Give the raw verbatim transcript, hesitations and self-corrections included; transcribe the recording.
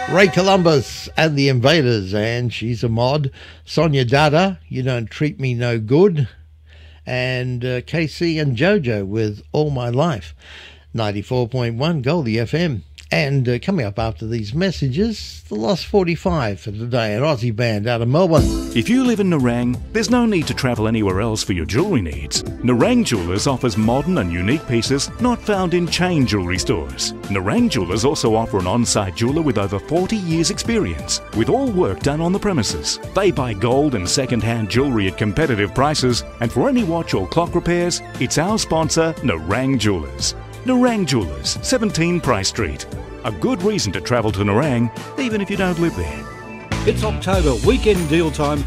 Ray Columbus and the Invaders, and she's a mod. Sonia Dada, You Don't Treat Me No Good. And uh, K C and JoJo with All My Life. ninety-four point one Goldie F M. And uh, coming up after these messages, the Lost forty-five for today, an Aussie band out of Melbourne. If you live in Nerang, there's no need to travel anywhere else for your jewellery needs. Nerang Jewellers offers modern and unique pieces not found in chain jewellery stores. Nerang Jewellers also offer an on-site jeweller with over forty years experience, with all work done on the premises. They buy gold and second-hand jewellery at competitive prices, and for any watch or clock repairs, it's our sponsor, Nerang Jewellers. Nerang Jewellers, seventeen Price Street. A good reason to travel to Nerang, even if you don't live there. It's October, weekend deal time